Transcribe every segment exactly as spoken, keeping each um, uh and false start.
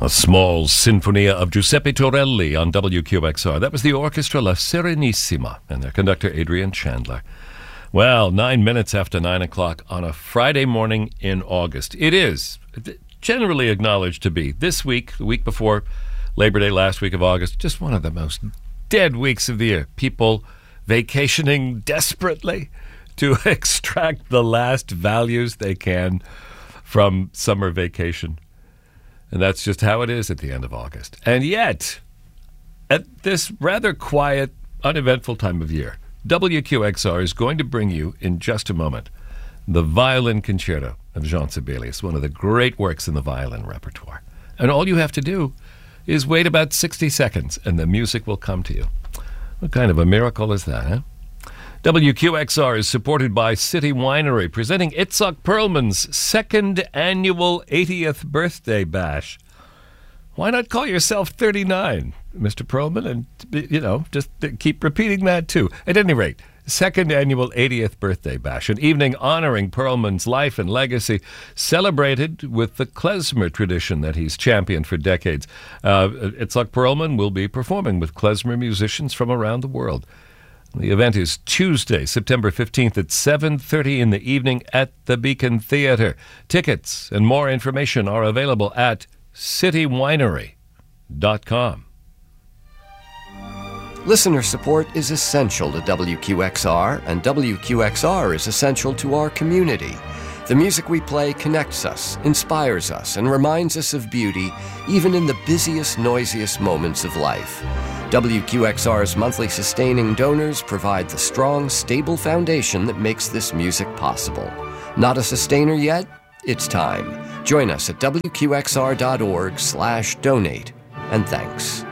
A small Sinfonia of Giuseppe Torelli on W Q X R. That was the orchestra La Serenissima and their conductor Adrian Chandler. Well, nine minutes after nine o'clock on a Friday morning in August. It is generally acknowledged to be this week, the week before Labor Day, last week of August, just one of the most dead weeks of the year. People vacationing desperately to extract the last values they can from summer vacation. And that's just how it is at the end of August. And yet, at this rather quiet, uneventful time of year, W Q X R is going to bring you, in just a moment, the Violin Concerto of Jean Sibelius, one of the great works in the violin repertoire. And all you have to do is wait about sixty seconds, and the music will come to you. What kind of a miracle is that, huh? W Q X R is supported by City Winery, presenting Itzhak Perlman's second annual eightieth birthday bash. Why not call yourself thirty-nine, Mister Perlman, and, you know, just keep repeating that too. At any rate, second annual eightieth birthday bash, an evening honoring Perlman's life and legacy, celebrated with the klezmer tradition that he's championed for decades. Uh, Itzhak Perlman will be performing with klezmer musicians from around the world. The event is Tuesday, September fifteenth at seven thirty in the evening at the Beacon Theatre. Tickets and more information are available at city winery dot com. Listener support is essential to W Q X R, and W Q X R is essential to our community. The music we play connects us, inspires us, and reminds us of beauty, even in the busiest, noisiest moments of life. W Q X R's monthly sustaining donors provide the strong, stable foundation that makes this music possible. Not a sustainer yet? It's time. Join us at W Q X R dot org slash donate. And thanks.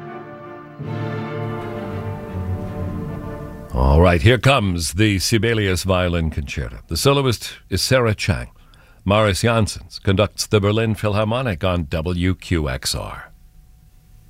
All right, here comes the Sibelius Violin Concerto. The soloist is Sarah Chang. Maurice Janssens conducts the Berlin Philharmonic on W Q X R.